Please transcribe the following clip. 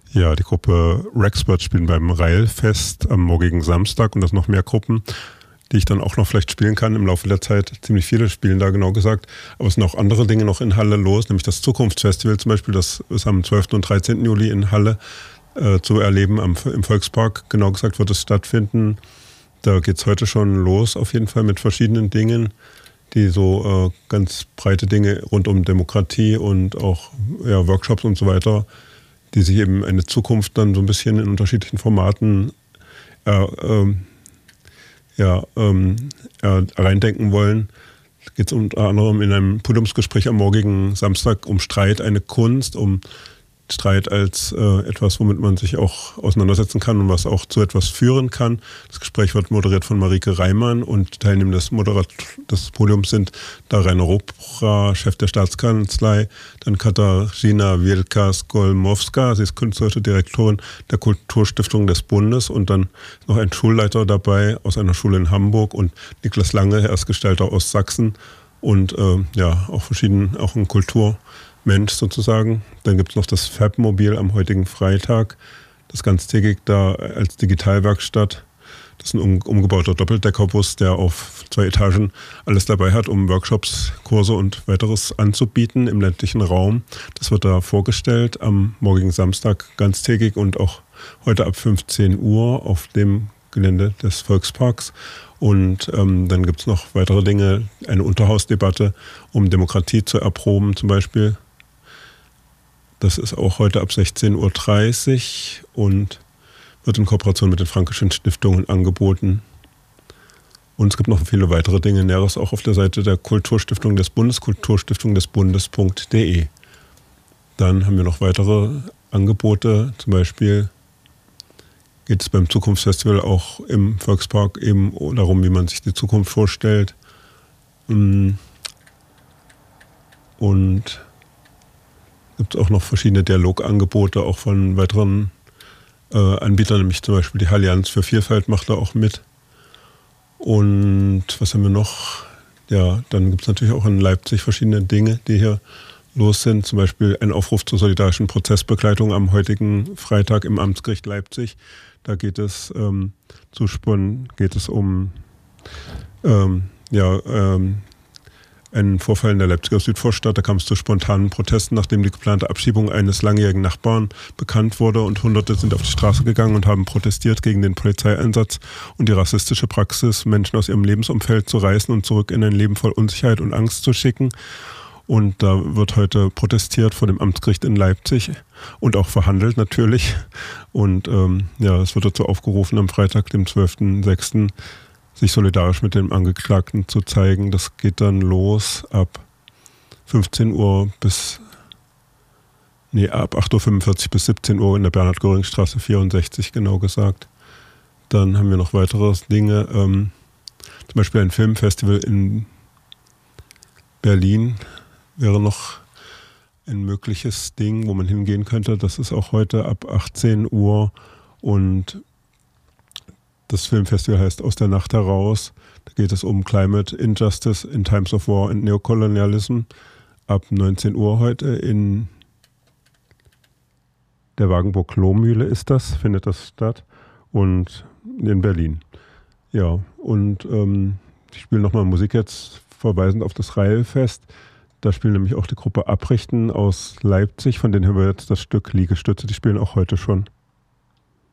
Ja, die Gruppe Rexpert spielen beim Railfest am morgigen Samstag und das noch mehr Gruppen, die ich dann auch noch vielleicht spielen kann im Laufe der Zeit. Ziemlich viele spielen da, genau gesagt. Aber es sind auch andere Dinge noch in Halle los, nämlich das Zukunftsfestival zum Beispiel. Das ist am 12. und 13. Juli in Halle zu erleben. Im Volkspark, genau gesagt, wird es stattfinden. Da geht es heute schon los, auf jeden Fall mit verschiedenen Dingen, die so ganz breite Dinge rund um Demokratie und auch Workshops und so weiter, die sich eben eine Zukunft dann so ein bisschen in unterschiedlichen Formaten reindenken wollen. Es geht unter anderem in einem Podiumsgespräch am morgigen Samstag um Streit, eine Kunst, um Streit als etwas, womit man sich auch auseinandersetzen kann und was auch zu etwas führen kann. Das Gespräch wird moderiert von Marike Reimann und Teilnehmer des Podiums sind da Rainer Ropra, Chef der Staatskanzlei, dann Katarzyna Wielka-Skolmowska, sie ist künstlerische Direktorin der Kulturstiftung des Bundes und dann noch ein Schulleiter dabei aus einer Schule in Hamburg und Niklas Lange, Erstgestalter aus Sachsen und auch ein Kulturmensch sozusagen. Dann gibt es noch das Fabmobil am heutigen Freitag, das ganztägig da als Digitalwerkstatt. Das ist ein umgebauter Doppeldeckerbus, der auf 2 Etagen alles dabei hat, um Workshops, Kurse und weiteres anzubieten im ländlichen Raum. Das wird da vorgestellt am morgigen Samstag ganztägig und auch heute ab 15 Uhr auf dem Gelände des Volksparks. Und dann gibt es noch weitere Dinge, eine Unterhausdebatte, um Demokratie zu erproben zum Beispiel. Das ist auch heute ab 16.30 Uhr und wird in Kooperation mit den Frankischen Stiftungen angeboten. Und es gibt noch viele weitere Dinge, Näheres auch auf der Seite der Kulturstiftung des Bundes, kulturstiftung-des-bundes.de. Dann haben wir noch weitere Angebote, zum Beispiel geht es beim Zukunftsfestival auch im Volkspark eben darum, wie man sich die Zukunft vorstellt. Und gibt es auch noch verschiedene Dialogangebote, auch von weiteren Anbietern, nämlich zum Beispiel die Allianz für Vielfalt macht da auch mit. Und was haben wir noch? Ja, dann gibt es natürlich auch in Leipzig verschiedene Dinge, die hier los sind. Zum Beispiel ein Aufruf zur solidarischen Prozessbegleitung am heutigen Freitag im Amtsgericht Leipzig. Da geht es um einen Vorfall in der Leipziger Südvorstadt. Da kam es zu spontanen Protesten, nachdem die geplante Abschiebung eines langjährigen Nachbarn bekannt wurde und Hunderte sind auf die Straße gegangen und haben protestiert gegen den Polizeieinsatz und die rassistische Praxis, Menschen aus ihrem Lebensumfeld zu reißen und zurück in ein Leben voll Unsicherheit und Angst zu schicken. Und da wird heute protestiert vor dem Amtsgericht in Leipzig und auch verhandelt natürlich. Und es wird dazu aufgerufen, am Freitag, dem 12.06., sich solidarisch mit dem Angeklagten zu zeigen. Das geht dann los ab 15 Uhr ab 8.45 Uhr bis 17 Uhr in der Bernhard-Göring-Straße 64, genau gesagt. Dann haben wir noch weitere Dinge, zum Beispiel ein Filmfestival in Berlin wäre noch ein mögliches Ding, wo man hingehen könnte. Das ist auch heute ab 18 Uhr und das Filmfestival heißt Aus der Nacht heraus. Da geht es um Climate Injustice in Times of War and Neocolonialism. Ab 19 Uhr heute in der Wagenburg-Lohmühle findet das statt und in Berlin. Ja, und ich spiele nochmal Musik jetzt, verweisend auf das Railfest. Da spielen nämlich auch die Gruppe Abrichten aus Leipzig, von denen haben wir jetzt das Stück Liegestütze, die spielen auch heute schon.